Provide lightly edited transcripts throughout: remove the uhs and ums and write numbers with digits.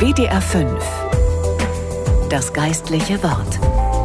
WDR 5. Das geistliche Wort.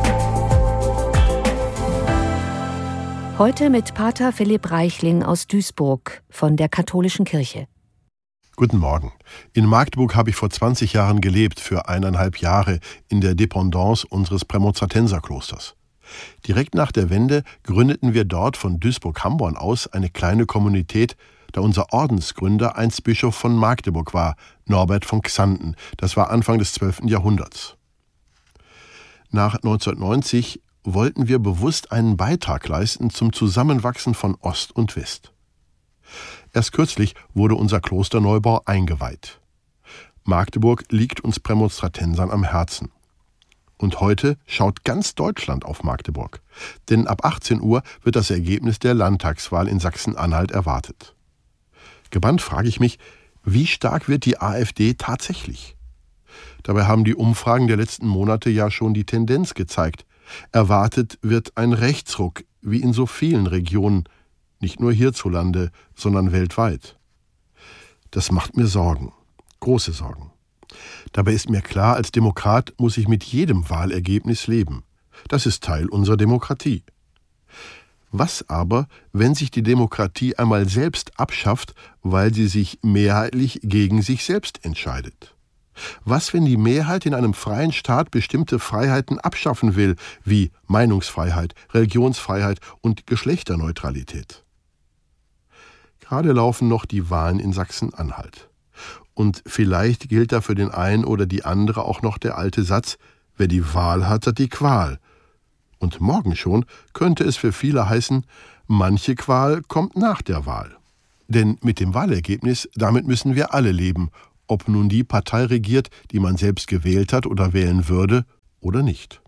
Heute mit Pater Philipp Reichling aus Duisburg von der Katholischen Kirche. Guten Morgen. In Magdeburg habe ich vor 20 Jahren gelebt, für 1,5 Jahre in der Dependance unseres Prämonstratenserklosters. Direkt nach der Wende gründeten wir dort von Duisburg-Hamborn aus eine kleine Kommunität, da unser Ordensgründer einst Bischof von Magdeburg war, Norbert von Xanten. Das war Anfang des 12. Jahrhunderts. Nach 1990 wollten wir bewusst einen Beitrag leisten zum Zusammenwachsen von Ost und West. Erst kürzlich wurde unser Klosterneubau eingeweiht. Magdeburg liegt uns Prämonstratensern am Herzen. Und heute schaut ganz Deutschland auf Magdeburg. Denn ab 18 Uhr wird das Ergebnis der Landtagswahl in Sachsen-Anhalt erwartet. Gebannt frage ich mich, wie stark wird die AfD tatsächlich? Dabei haben die Umfragen der letzten Monate ja schon die Tendenz gezeigt. Erwartet wird ein Rechtsruck, wie in so vielen Regionen, nicht nur hierzulande, sondern weltweit. Das macht mir Sorgen, große Sorgen. Dabei ist mir klar, als Demokrat muss ich mit jedem Wahlergebnis leben. Das ist Teil unserer Demokratie. Was aber, wenn sich die Demokratie einmal selbst abschafft, weil sie sich mehrheitlich gegen sich selbst entscheidet? Was, wenn die Mehrheit in einem freien Staat bestimmte Freiheiten abschaffen will, wie Meinungsfreiheit, Religionsfreiheit und Geschlechterneutralität? Gerade laufen noch die Wahlen in Sachsen-Anhalt. Und vielleicht gilt da für den einen oder die andere auch noch der alte Satz, wer die Wahl hat, hat die Qual. Und morgen schon könnte es für viele heißen, manche Qual kommt nach der Wahl. Denn mit dem Wahlergebnis, damit müssen wir alle leben, ob nun die Partei regiert, die man selbst gewählt hat oder wählen würde, oder nicht.